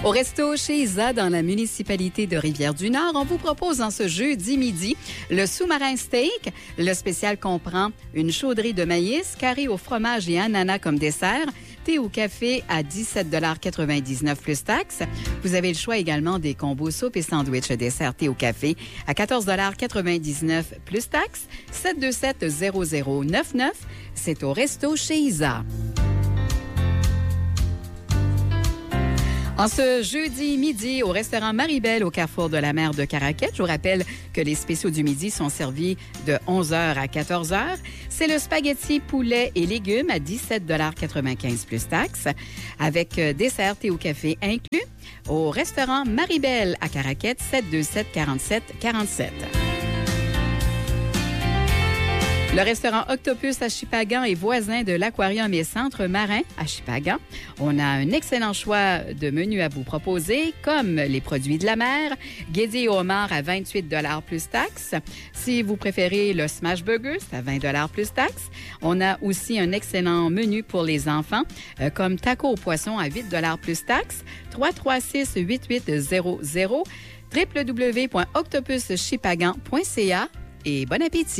Au resto chez Isa, dans la municipalité de Rivière-du-Nord, on vous propose en ce jeudi midi le sous-marin steak. Le spécial comprend une chaudrée de maïs, carré au fromage et ananas comme dessert, thé ou café à 17,99 $ plus taxes. Vous avez le choix également des combos soupe et sandwich dessert thé au café à 14,99 $ plus taxes. 727-0099, c'est au resto chez Isa. En ce jeudi midi, au restaurant Marie-Belle au Carrefour de la Mer de Caraquette, je vous rappelle que les spéciaux du midi sont servis de 11h à 14h. C'est le spaghetti poulet et légumes à 17,95 $ plus taxes, avec dessert et au café inclus, au restaurant Marie-Belle à Caraquette, 727-47-47. Le restaurant Octopus à Shippagan est voisin de l'Aquarium et Centre Marin à Shippagan. On a un excellent choix de menus à vous proposer, comme les produits de la mer, guédi et homard à 28 $ plus taxes. Si vous préférez le smash burger, c'est à 20 $ plus taxes. On a aussi un excellent menu pour les enfants, comme taco au poisson à 8 $ plus taxes, 336-8800, www.octopuschippagan.ca et bon appétit!